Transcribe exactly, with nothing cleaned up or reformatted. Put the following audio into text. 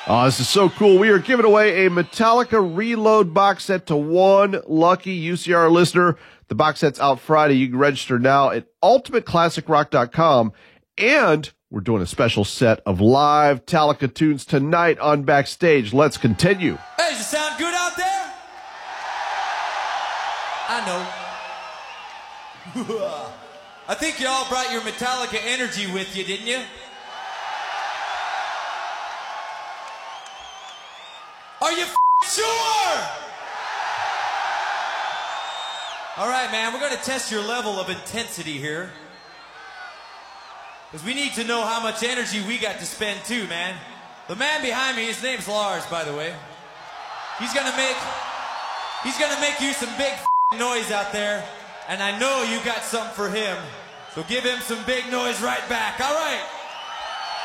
Oh, this is so cool. We are giving away a Metallica Reload box set to one lucky U C R listener. The box set's out Friday. You can register now at ultimate classic rock dot com. And we're doing a special set of live Metallica tunes tonight on Backstage. Let's continue. Hey, does it sound good out there? I know. I think you all brought your Metallica energy with you, didn't you? Are you f***ing sure? All right, man, we're going to test your level of intensity here. Because we need to know how much energy we got to spend too, man. The man behind me, his name's Lars, by the way. He's going to make, he's going to make you some big f***ing noise out there. And I know you got something for him. So give him some big noise right back, all right?